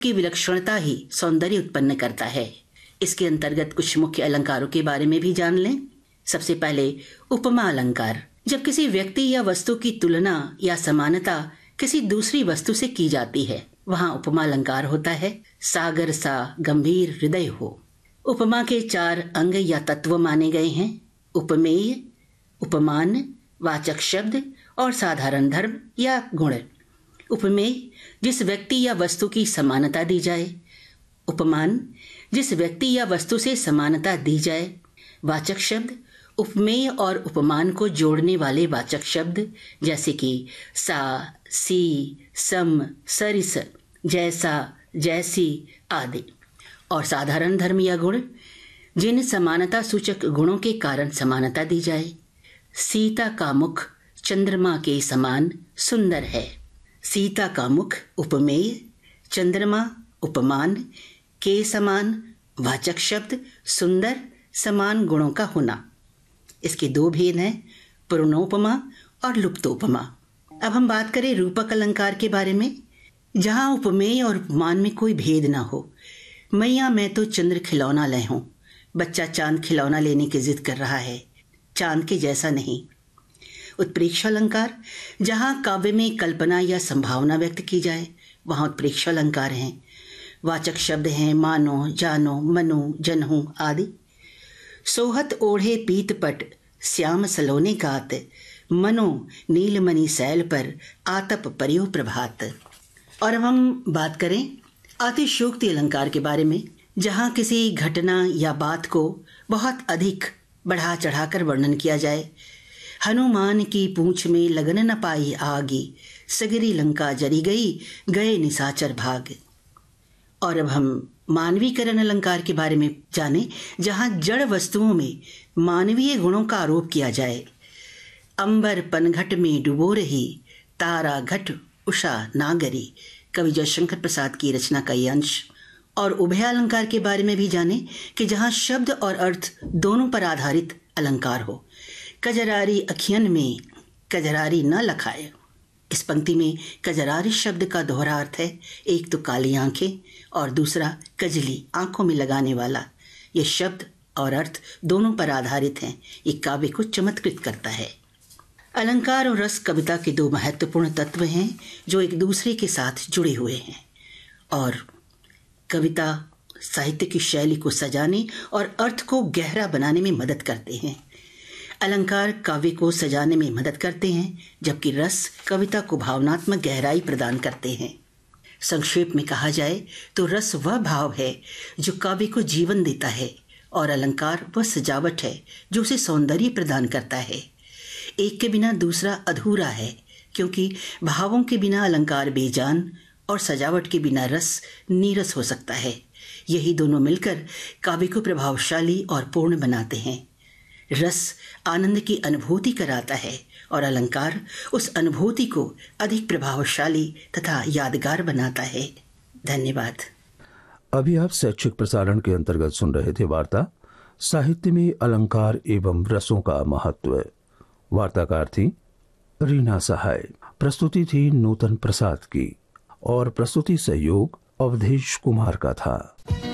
की विलक्षणता ही सौंदर्य उत्पन्न करता है। इसके अंतर्गत कुछ मुख्य अलंकारों के बारे में भी जान लें। सबसे पहले उपमा अलंकार। जब किसी व्यक्ति या वस्तु की तुलना या समानता किसी दूसरी वस्तु से की जाती है, वहां उपमा अलंकार होता है। सागर सा गंभीर हृदय हो। उपमा के 4 अंग या तत्व माने गए हैं: उपमेय, उपमान, वाचक शब्द और साधारण धर्म या गुण। उपमेय, जिस व्यक्ति या वस्तु की समानता दी जाए। उपमान, जिस व्यक्ति या वस्तु से समानता दी जाए। वाचक शब्द, उपमेय और उपमान को जोड़ने वाले वाचक शब्द, जैसे कि सा, सी, सम, सरिस, जैसा, जैसी आदि। और साधारण धर्म या गुण, जिन समानता सूचक गुणों के कारण समानता दी जाए। सीता का मुख चंद्रमा के समान सुंदर है। सीता का मुख उपमेय, चंद्रमा उपमान, के समान वाचक शब्द, सुंदर समान गुणों का होना। इसके 2 भेद हैं, पूर्णोपमा और लुप्तोपमा। अब हम बात करें रूपक अलंकार के बारे में, जहां उपमेय और उपमान में कोई भेद ना हो। मैया मैं तो चंद्र खिलौना ले हूं। बच्चा चांद खिलौना लेने की जिद कर रहा है, चांद के जैसा नहीं। उत्प्रेक्ष अलंकार, जहां काव्य में कल्पना या संभावना व्यक्त की जाए, वहां उत्प्रेक्ष अलंकार हैं। वाचक शब्द हैं मानो, जानो, मनु, जनहु आदि। सोहत ओढ़े पीतपट श्याम सलोने गात, मनो नीलमणि शैल पर आतप परियो प्रभात। और अब हम बात करें अतिशयोक्ति अलंकार के बारे में, जहां किसी घटना या बात को बहुत अधिक बढ़ा चढ़ाकर वर्णन किया जाए। हनुमान की पूंछ में लगन न पाई आगी, सगरी लंका जरी गई, गए निशाचर भाग। और अब हम मानवीकरण अलंकार के बारे में जानें, जहां जड़ वस्तुओं में मानवीय गुणों का आरोप किया जाए। अंबर पनघट में डुबो रही, तारा घट उषा नागरी। कवि जयशंकर प्रसाद की रचना का यह अंश। और उभय अलंकार के बारे में भी जानें कि जहां शब्द और अर्थ दोनों पर आधारित अलंकार हो। कजरारी अखियन में कजरारी न लखाए। इस पंक्ति में कजरारी शब्द का दोहरा अर्थ है, एक तो काली आंखें और दूसरा कजली, आंखों में लगाने वाला। यह शब्द और अर्थ दोनों पर आधारित हैं। ये काव्य को चमत्कृत करता है। अलंकार और रस कविता के 2 महत्वपूर्ण तत्व हैं जो एक दूसरे के साथ जुड़े हुए हैं और कविता साहित्य की शैली को सजाने और अर्थ को गहरा बनाने में मदद करते हैं। अलंकार काव्य को सजाने में मदद करते हैं, जबकि रस कविता को भावनात्मक गहराई प्रदान करते हैं। संक्षेप में कहा जाए तो रस वह भाव है जो काव्य को जीवन देता है और अलंकार वह सजावट है जो उसे सौंदर्य प्रदान करता है। एक के बिना दूसरा अधूरा है, क्योंकि भावों के बिना अलंकार बेजान और सजावट के बिना रस नीरस हो सकता है। यही दोनों मिलकर काव्य को प्रभावशाली और पूर्ण बनाते हैं। रस आनंद की अनुभूति कराता है और अलंकार उस अनुभूति को अधिक प्रभावशाली तथा यादगार बनाता है। धन्यवाद। अभी आप शैक्षिक प्रसारण के अंतर्गत सुन रहे थे वार्ता साहित्य में अलंकार एवं रसों का महत्व। वार्ताकार थी रीना सहाय। प्रस्तुति थी नूतन प्रसाद की और प्रस्तुति सहयोग अवधेश कुमार का था।